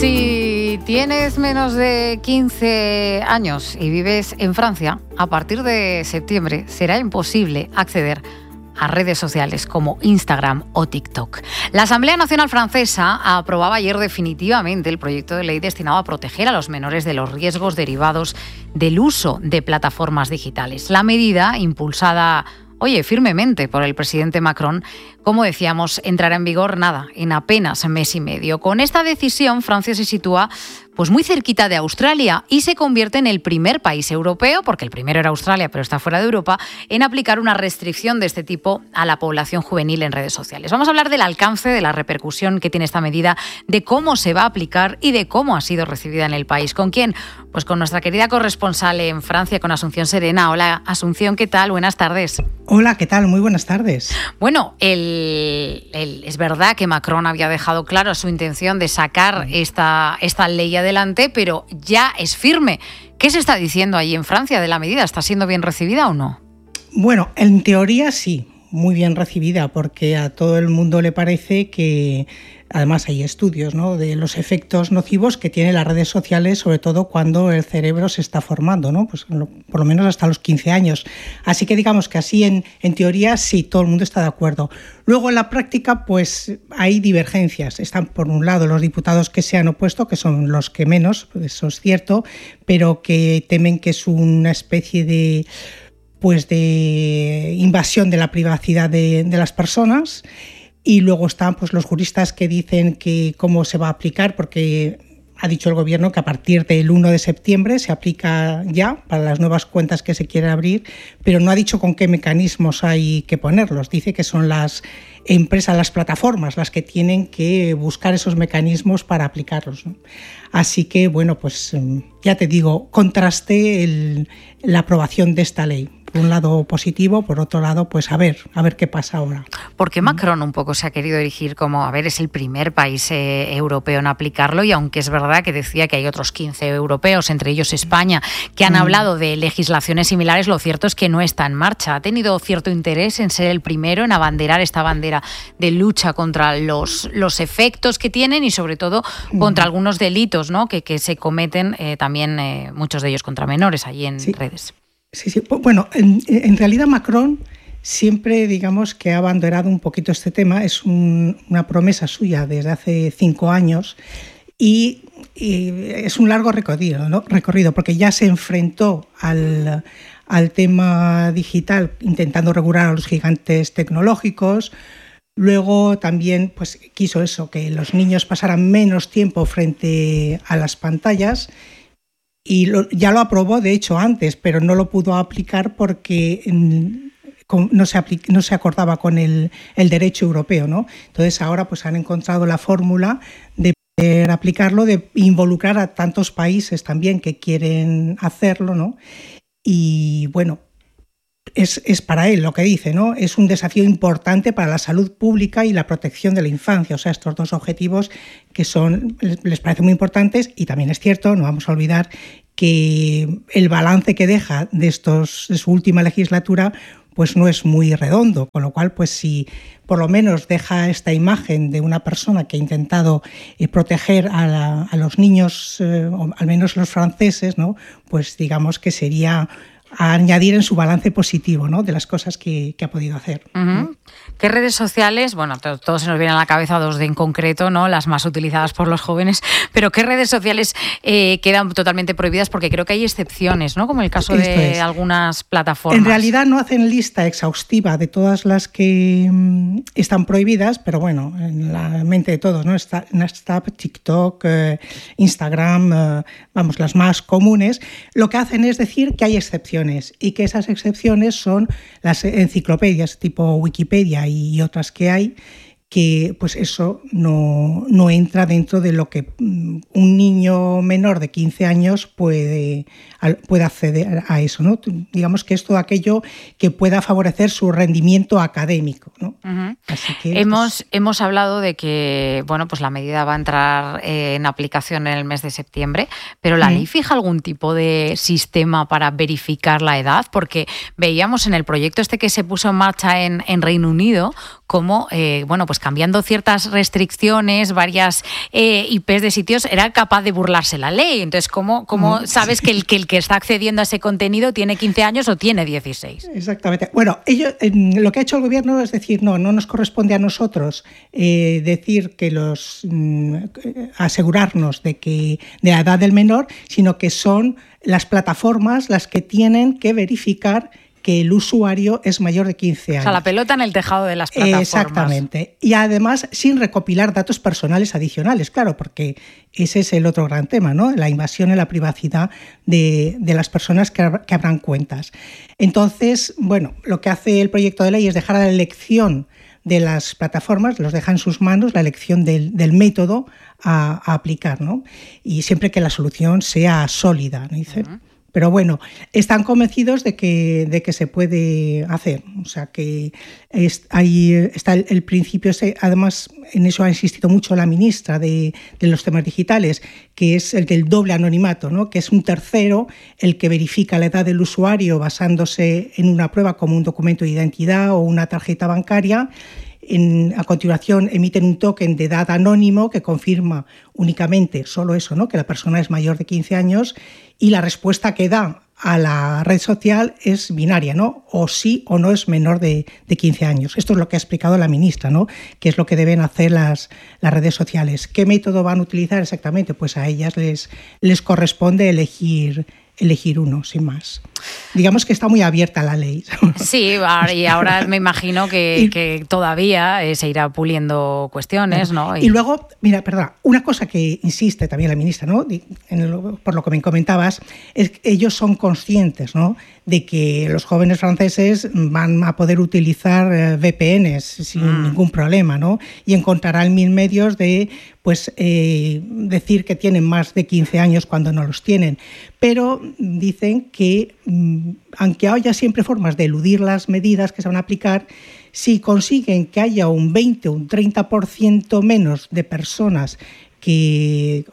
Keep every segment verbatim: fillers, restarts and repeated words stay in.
Si tienes menos de quince años y vives en Francia, a partir de septiembre será imposible acceder a redes sociales como Instagram o TikTok. La Asamblea Nacional Francesa aprobaba ayer definitivamente el proyecto de ley destinado a proteger a los menores de los riesgos derivados del uso de plataformas digitales. La medida, impulsada, oye, firmemente por el presidente Macron, como decíamos, entrará en vigor nada, en apenas mes y medio. Con esta decisión, Francia se sitúa pues muy cerquita de Australia y se convierte en el primer país europeo, porque el primero era Australia, pero está fuera de Europa, en aplicar una restricción de este tipo a la población juvenil en redes sociales. Vamos a hablar del alcance, de la repercusión que tiene esta medida, de cómo se va a aplicar y de cómo ha sido recibida en el país. ¿Con quién? Pues con nuestra querida corresponsal en Francia, con Asunción Serena. Hola, Asunción, ¿qué tal? Buenas tardes. Hola, ¿qué tal? Muy buenas tardes. Bueno, el, el, es verdad que Macron había dejado claro su intención de sacar esta, esta ley adelante, pero ya es firme. ¿Qué se está diciendo allí en Francia de la medida? ¿Está siendo bien recibida o no? Bueno, en teoría sí, muy bien recibida, porque a todo el mundo le parece que, además hay estudios, ¿no?, de los efectos nocivos que tienen las redes sociales, sobre todo cuando el cerebro se está formando, ¿no?, pues por lo menos hasta los quince años. Así que digamos que así en, en teoría sí, todo el mundo está de acuerdo. Luego en la práctica pues hay divergencias. Están por un lado los diputados que se han opuesto, que son los que menos, eso es cierto, pero que temen que es una especie de pues de invasión de la privacidad de, de las personas. Y luego están pues los juristas que dicen que cómo se va a aplicar, porque ha dicho el gobierno que a partir del primero de septiembre se aplica ya para las nuevas cuentas que se quieren abrir, pero no ha dicho con qué mecanismos hay que ponerlos. Dice que son las empresas, las plataformas, las que tienen que buscar esos mecanismos para aplicarlos, ¿no? Así que, bueno, pues ya te digo, contraste el, la aprobación de esta ley. Por un lado positivo, por otro lado, pues a ver, a ver qué pasa ahora. Porque Macron un poco se ha querido erigir como, a ver, es el primer país eh, europeo en aplicarlo, y aunque es verdad que decía que hay otros quince europeos, entre ellos España, que han mm. hablado de legislaciones similares, lo cierto es que no está en marcha. Ha tenido cierto interés en ser el primero, en abanderar esta bandera de lucha contra los, los efectos que tienen y sobre todo mm. contra algunos delitos, ¿no?, que, que se cometen eh, también, eh, muchos de ellos contra menores, allí en sí. redes. Sí, sí. Bueno, en, en realidad Macron siempre, digamos, que ha abanderado un poquito este tema. Es un, una promesa suya desde hace cinco años y, y es un largo recorrido, ¿no? recorrido, porque ya se enfrentó al, al tema digital intentando regular a los gigantes tecnológicos. Luego también pues, quiso eso, que los niños pasaran menos tiempo frente a las pantallas. Y lo, ya lo aprobó, de hecho, antes, pero no lo pudo aplicar porque no se, aplica, no se acordaba con el, el derecho europeo, ¿no? Entonces ahora pues han encontrado la fórmula de poder aplicarlo, de involucrar a tantos países también que quieren hacerlo, ¿no? Y bueno, es, es para él lo que dice, ¿no? Es un desafío importante para la salud pública y la protección de la infancia. O sea, estos dos objetivos que son, les parecen muy importantes, y también es cierto, no vamos a olvidar que el balance que deja de, estos, de su última legislatura pues no es muy redondo, con lo cual pues si por lo menos deja esta imagen de una persona que ha intentado eh, proteger a, la, a los niños, eh, o al menos los franceses, ¿no?, pues digamos que sería a añadir en su balance positivo, ¿no?, de las cosas que, que ha podido hacer. Uh-huh. ¿Qué redes sociales? Bueno, todos se nos vienen a la cabeza dos de en concreto, ¿no?, las más utilizadas por los jóvenes, pero ¿qué redes sociales eh, quedan totalmente prohibidas? Porque creo que hay excepciones, ¿no?, como el caso Esto de es. algunas plataformas. En realidad no hacen lista exhaustiva de todas las que mm, están prohibidas, pero bueno, en la mente de todos, ¿no?, está Snapchat, TikTok, eh, Instagram, eh, vamos, las más comunes. Lo que hacen es decir que hay excepciones, y que esas excepciones son las enciclopedias tipo Wikipedia y otras que hay, que pues eso no, no entra dentro de lo que un niño menor de quince años puede, puede acceder a eso, ¿no? Digamos que es todo aquello que pueda favorecer su rendimiento académico, ¿no? Uh-huh. Así que hemos, es... hemos hablado de que bueno, pues la medida va a entrar eh, en aplicación en el mes de septiembre, pero ¿la uh-huh. ley fija algún tipo de sistema para verificar la edad? Porque veíamos en el proyecto este que se puso en marcha en, en Reino Unido cómo, eh, bueno, pues cambiando ciertas restricciones, varias eh, I Pes de sitios, era capaz de burlarse la ley. Entonces, ¿cómo, cómo sabes sí. que, el, que el que está accediendo a ese contenido tiene quince años o tiene dieciséis? Exactamente. Bueno, ellos, eh, lo que ha hecho el gobierno es decir, no, no nos corresponde a nosotros eh, decir que los mm, asegurarnos de que de la edad del menor, sino que son las plataformas las que tienen que verificar que el usuario es mayor de quince años. O sea, la pelota en el tejado de las plataformas. Exactamente. Y además sin recopilar datos personales adicionales, claro, porque ese es el otro gran tema, ¿no? La invasión en la privacidad de, de las personas que, que abran cuentas. Entonces, bueno, lo que hace el proyecto de ley es dejar a la elección de las plataformas, los deja en sus manos la elección del, del método a, a aplicar, ¿no? Y siempre que la solución sea sólida, ¿no? Dice. Uh-huh. Pero bueno, están convencidos de que, de que se puede hacer. O sea, que es, ahí está el, el principio. Ese, además, en eso ha insistido mucho la ministra de, de los temas digitales, que es el del doble anonimato, ¿no? Que es un tercero el que verifica la edad del usuario basándose en una prueba como un documento de identidad o una tarjeta bancaria. En, a continuación emiten un token de edad anónimo que confirma únicamente solo eso, ¿no? Que la persona es mayor de quince años, y la respuesta que da a la red social es binaria, ¿no? O sí o no es menor de, de quince años. Esto es lo que ha explicado la ministra, ¿no? Que es lo que deben hacer las, las redes sociales. ¿Qué método van a utilizar exactamente? Pues a ellas les, les corresponde elegir elegir uno, sin más. Digamos que está muy abierta la ley. Sí, y ahora me imagino que, y, que todavía eh, se irá puliendo cuestiones, ¿no? Y, y luego, mira, perdona, una cosa que insiste también la ministra, ¿no? En el, por lo que me comentabas, es que ellos son conscientes, ¿no? De que los jóvenes franceses van a poder utilizar eh, V P Ns sin mm. ningún problema, ¿no? Y encontrarán mil medios de pues eh, decir que tienen más de quince años cuando no los tienen. Pero dicen que, aunque haya siempre formas de eludir las medidas que se van a aplicar, si consiguen que haya un veinte o un treinta por ciento menos de personas que...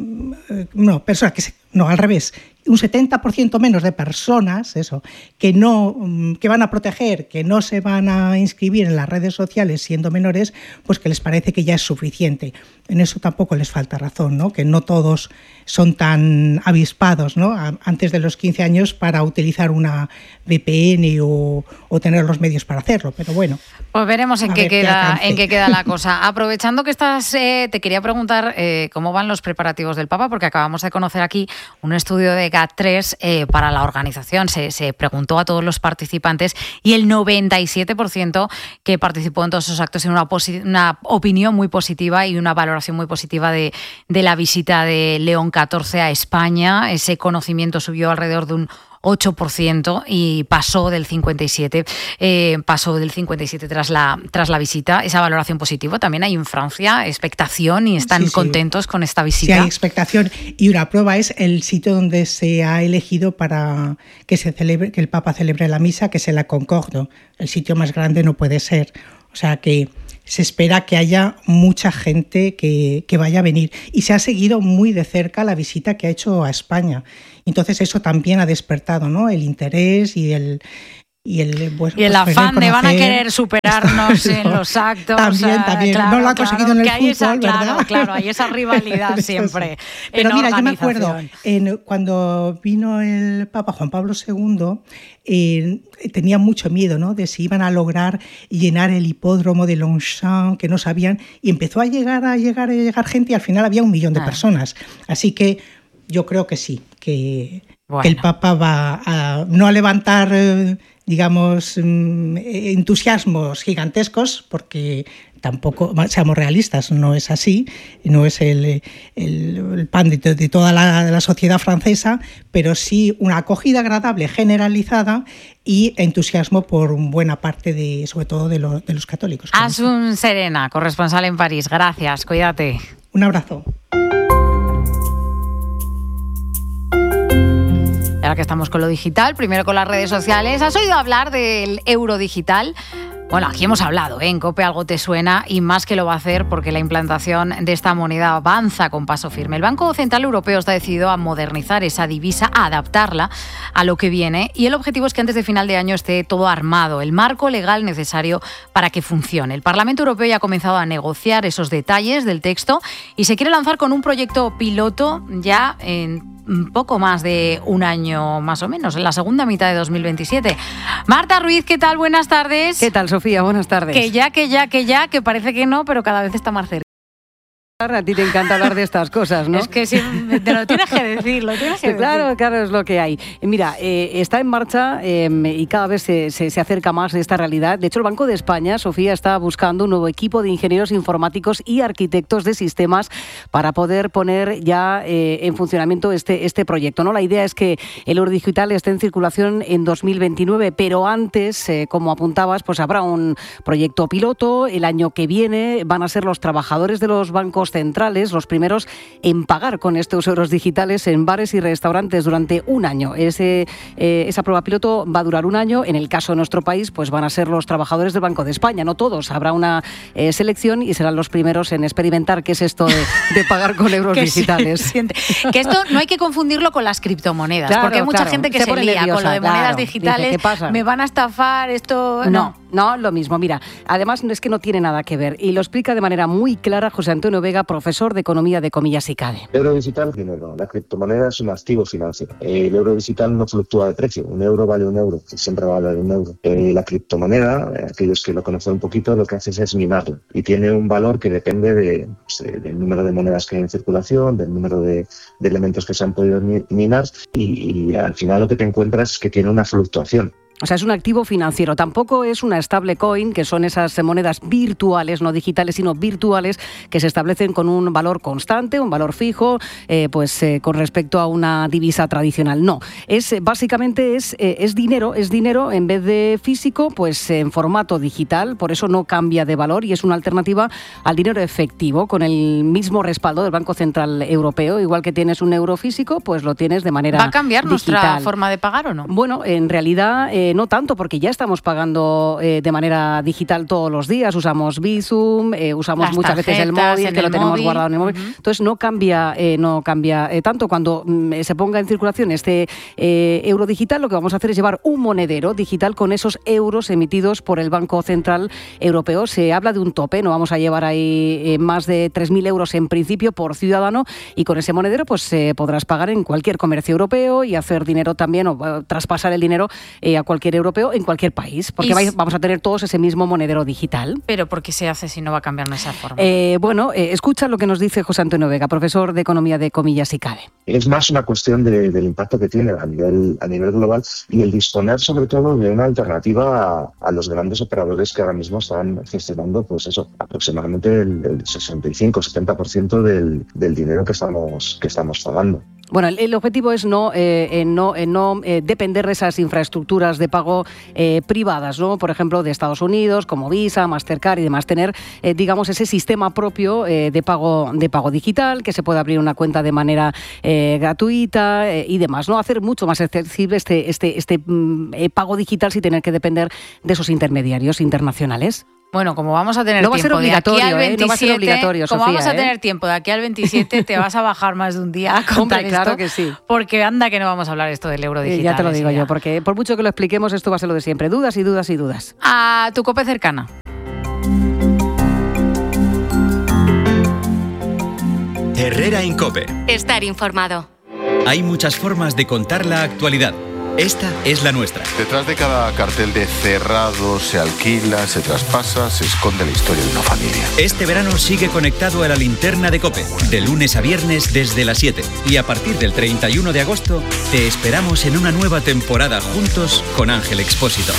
No, personas que... Se, no, al revés. Un setenta por ciento menos de personas, eso, que no que van a proteger, que no se van a inscribir en las redes sociales siendo menores, pues que les parece que ya es suficiente. En eso tampoco les falta razón, ¿no? Que no todos son tan avispados, ¿no? Antes de los quince años para utilizar una V P N o, o tener los medios para hacerlo, pero bueno. Pues veremos en, qué queda, qué en qué queda la cosa. Aprovechando que estás, eh, te quería preguntar eh, cómo van los preparativos del Papa, porque acabamos de conocer aquí un estudio de G A T tres eh, para la organización. Se, se preguntó a todos los participantes y el noventa y siete por ciento que participó en todos esos actos tiene una, posi- una opinión muy positiva y una valoración muy positiva de, de la visita de León catorce a España. Ese conocimiento subió alrededor de un ocho por ciento y pasó del cincuenta y siete por ciento, eh, pasó del cincuenta y siete por ciento tras la, tras la visita. Esa valoración positiva también hay en Francia, expectación, y están sí, sí. contentos con esta visita. Sí, hay expectación, y una prueba es el sitio donde se ha elegido para que se celebre, que el Papa celebre la misa, que es la Concorde. El sitio más grande no puede ser. O sea que se espera que haya mucha gente que, que vaya a venir. Y se ha seguido muy de cerca la visita que ha hecho a España. Entonces eso también ha despertado, ¿no? El interés y el... Y el, pues, y el pues, afán de van a querer superarnos en los actos. También, eh, también. Claro, no lo ha claro, conseguido en el fútbol, esa, ¿verdad? Claro, claro, hay esa rivalidad siempre. Pero mira, yo me acuerdo, en, cuando vino el Papa Juan Pablo segundo, eh, tenía mucho miedo, ¿no? De si iban a lograr llenar el hipódromo de Longchamp, que no sabían, y empezó a llegar, a llegar, a llegar gente, y al final había un millón de ah. personas. Así que yo creo que sí, que, bueno. que el Papa va a no a levantar... Eh, digamos, entusiasmos gigantescos, porque tampoco, seamos realistas, no es así, no es el, el, el pan de, de toda la, de la sociedad francesa, pero sí una acogida agradable, generalizada, y entusiasmo por buena parte, de, sobre todo, de, lo, de los católicos. Asun Serena, corresponsal en París. Gracias, cuídate. Un abrazo. Ahora que estamos con lo digital, primero con las redes sociales. ¿Has oído hablar del euro digital? Bueno, aquí hemos hablado, ¿eh? En COPE algo te suena y más que lo va a hacer porque la implantación de esta moneda avanza con paso firme. El Banco Central Europeo está decidido a modernizar esa divisa, a adaptarla a lo que viene y el objetivo es que antes de final de año esté todo armado, el marco legal necesario para que funcione. El Parlamento Europeo ya ha comenzado a negociar esos detalles del texto y se quiere lanzar con un proyecto piloto ya en poco más de un año más o menos, en la segunda mitad de dos mil veintisiete. Marta Ruiz, ¿qué tal? Buenas tardes. ¿Qué tal, Sofía? Buenas tardes. Que ya, que ya, que ya, que parece que no, pero cada vez está más cerca. A ti te encanta hablar de estas cosas, ¿no? Es que sí, te lo tienes que decir, lo tienes que decir. Claro, claro, es lo que hay. Mira, eh, está en marcha eh, y cada vez se, se, se acerca más de esta realidad. De hecho, el Banco de España, Sofía, está buscando un nuevo equipo de ingenieros informáticos y arquitectos de sistemas para poder poner ya eh, en funcionamiento este, este proyecto, ¿no? La idea es que el euro digital esté en circulación en dos mil veintinueve, pero antes, eh, como apuntabas, pues habrá un proyecto piloto. El año que viene van a ser los trabajadores de los bancos centrales los primeros en pagar con estos euros digitales en bares y restaurantes durante un año. Ese, eh, esa prueba piloto va a durar un año. En el caso de nuestro país, pues van a ser los trabajadores del Banco de España, no todos. Habrá una eh, selección y serán los primeros en experimentar qué es esto de, de pagar con euros digitales. Siente. Que esto no hay que confundirlo con las criptomonedas, claro, porque hay mucha claro. gente que se, se lía nerviosa, con lo de monedas claro. digitales. Dice, ¿qué pasa? Me van a estafar, esto... No. no. No, lo mismo. Mira, además es que no tiene nada que ver. Y lo explica de manera muy clara José Antonio Vega, profesor de Economía de Comillas y CADE. El euro digital es dinero, la criptomoneda es un activo financiero. El euro digital no fluctúa de precio. Un euro vale un euro, siempre va a valer un euro. Eh, la criptomoneda, eh, aquellos que lo conocen un poquito, lo que hace es minarlo. Y tiene un valor que depende de, pues, de, del número de monedas que hay en circulación, del número de, de elementos que se han podido minar. Y, y al final lo que te encuentras es que tiene una fluctuación. O sea, es un activo financiero. Tampoco es una stablecoin, que son esas monedas virtuales, no digitales, sino virtuales, que se establecen con un valor constante, un valor fijo, eh, pues eh, con respecto a una divisa tradicional. No, es básicamente es, eh, es dinero, es dinero en vez de físico, pues en formato digital. Por eso no cambia de valor y es una alternativa al dinero efectivo, con el mismo respaldo del Banco Central Europeo. Igual que tienes un euro físico, pues lo tienes de manera digital. ¿Va a cambiar digital. nuestra forma de pagar o no? Bueno, en realidad eh, no tanto, porque ya estamos pagando eh, de manera digital todos los días. Usamos Bizum, eh, usamos Las muchas veces el móvil, que el lo tenemos móvil. guardado en el móvil. Uh-huh. Entonces no cambia, eh, no cambia eh, tanto. Cuando mm, se ponga en circulación este eh, euro digital, lo que vamos a hacer es llevar un monedero digital con esos euros emitidos por el Banco Central Europeo. Se habla de un tope, no vamos a llevar ahí eh, más de tres mil euros en principio por ciudadano, y con ese monedero pues eh, podrás pagar en cualquier comercio europeo y hacer dinero también, o uh, traspasar el dinero eh, a cualquier europeo en cualquier país, porque vais, vamos a tener todos ese mismo monedero digital. ¿Pero por qué se hace si no va a cambiar de esa forma? Eh, bueno, eh, escucha lo que nos dice José Antonio Vega, profesor de Economía de Comillas y CADE. Es más una cuestión de, del impacto que tiene a nivel, a nivel global y el disponer sobre todo de una alternativa a, a los grandes operadores que ahora mismo están gestionando, pues eso, aproximadamente el, el sesenta y cinco a setenta por ciento del, del dinero que estamos, que estamos pagando. Bueno, el, el objetivo es no, eh, no, eh, no eh, depender de esas infraestructuras de pago eh, privadas, ¿no? Por ejemplo, de Estados Unidos, como Visa, Mastercard y demás. Tener, eh, digamos, ese sistema propio eh, de pago de pago digital, que se pueda abrir una cuenta de manera eh, gratuita eh, y demás, ¿no? Hacer mucho más accesible este, este, este eh, pago digital sin tener que depender de esos intermediarios internacionales. Bueno, como vamos a tener no va tiempo a ser obligatorio, de aquí al veintisiete, ¿eh? No va a ser obligatorio, como Sofía, vamos a ¿eh? tener tiempo de aquí al veintisiete, te vas a bajar más de un día a contar Hombre, claro esto, que sí. porque anda que no vamos a hablar esto del euro digital. Eh, ya te lo digo ya. yo, porque por mucho que lo expliquemos, esto va a ser lo de siempre. Dudas y dudas y dudas. A tu COPE cercana. Herrera en COPE. Estar informado. Hay muchas formas de contar la actualidad. Esta es la nuestra. Detrás de cada cartel de cerrado, se alquila, se traspasa, se esconde la historia de una familia. Este verano sigue conectado a la linterna de COPE, de lunes a viernes desde las siete. Y a partir del treinta y uno de agosto, te esperamos en una nueva temporada juntos con Ángel Expósito.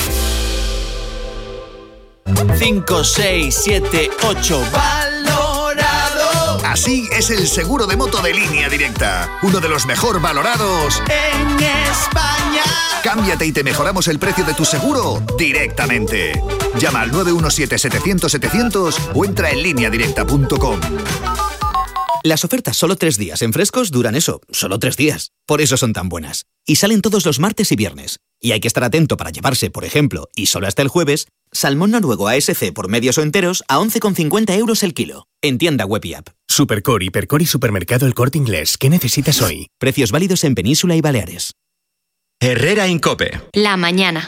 cinco, seis, siete, ocho, valorado. Así es el seguro de moto de Línea Directa, uno de los mejor valorados en España. Cámbiate y te mejoramos el precio de tu seguro directamente. Llama al nueve uno siete, setecientos, setecientos o entra en línea directa punto com. Las ofertas solo tres días en Frescos duran eso, solo tres días. Por eso son tan buenas. Y salen todos los martes y viernes. Y hay que estar atento para llevarse, por ejemplo, y solo hasta el jueves, Salmón noruego A S C por medios o enteros a once con cincuenta euros el kilo. En tienda web y app. Supercore, Hipercore y Supermercado El Corte Inglés. ¿Qué necesitas hoy? Precios válidos en Península y Baleares. Herrera en COPE. La mañana.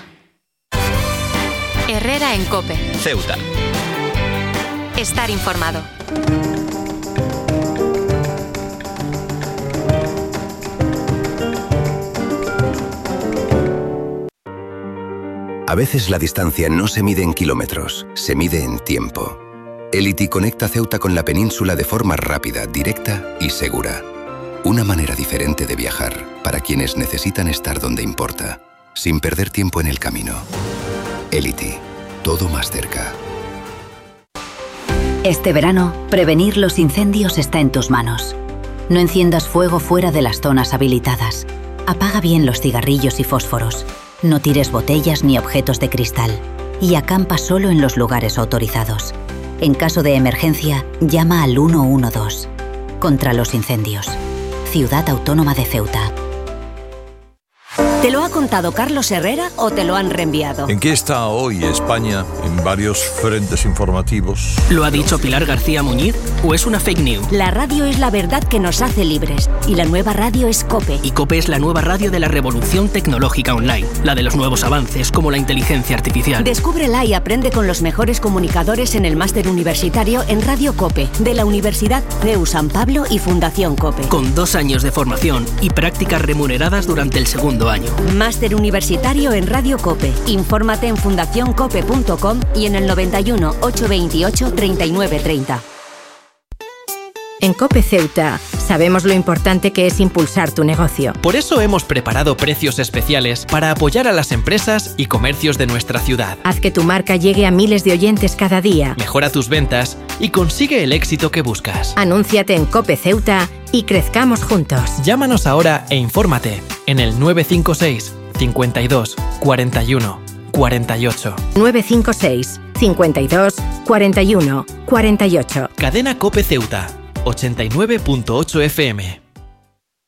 Herrera en COPE. Ceuta. Estar informado. A veces la distancia no se mide en kilómetros, se mide en tiempo. Elity conecta Ceuta con la península de forma rápida, directa y segura. Una manera diferente de viajar para quienes necesitan estar donde importa, sin perder tiempo en el camino. Elity, todo más cerca. Este verano, prevenir los incendios está en tus manos. No enciendas fuego fuera de las zonas habilitadas. Apaga bien los cigarrillos y fósforos. No tires botellas ni objetos de cristal. Y acampa solo en los lugares autorizados. En caso de emergencia, llama al uno uno dos. Contra los incendios. Ciudad Autónoma de Ceuta. ¿Te lo ha contado Carlos Herrera o te lo han reenviado? ¿En qué está hoy España en varios frentes informativos? ¿Lo ha dicho Pilar García Muñiz o es una fake news? La radio es la verdad que nos hace libres y la nueva radio es COPE. Y COPE es la nueva radio de la revolución tecnológica online, la de los nuevos avances como la inteligencia artificial. Descúbrela y aprende con los mejores comunicadores en el máster universitario en Radio COPE de la Universidad C E U San Pablo y Fundación COPE. Con dos años de formación y prácticas remuneradas durante el segundo año. Máster universitario en Radio COPE. Infórmate en fundación cope punto com y en el noventa y uno, ochocientos veintiocho, treinta y nueve treinta. En COPE Ceuta sabemos lo importante que es impulsar tu negocio. Por eso hemos preparado precios especiales para apoyar a las empresas y comercios de nuestra ciudad. Haz que tu marca llegue a miles de oyentes cada día. Mejora tus ventas y consigue el éxito que buscas. Anúnciate en COPE Ceuta y crezcamos juntos. Llámanos ahora e infórmate en el nueve cinco seis, cincuenta y dos, cuarenta y uno, cuarenta y ocho. nueve cinco seis, cincuenta y dos, cuarenta y uno, cuarenta y ocho. Cadena COPE Ceuta, ochenta y nueve punto ocho F M.